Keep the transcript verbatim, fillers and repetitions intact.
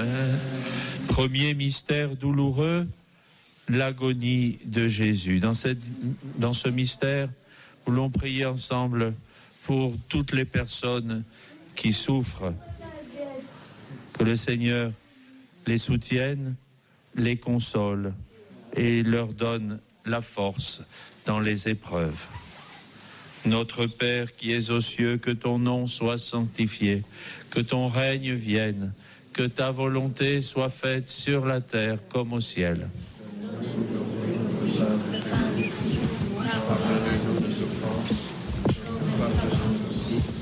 Amen. Premier mystère douloureux, l'agonie de Jésus. Dans, cette, dans ce mystère, voulons prier ensemble pour toutes les personnes qui souffrent. Que le Seigneur les soutienne, les console et leur donne la force dans les épreuves. Notre Père qui es aux cieux, que ton nom soit sanctifié, que ton règne vienne, que ta volonté soit faite sur la terre comme au ciel.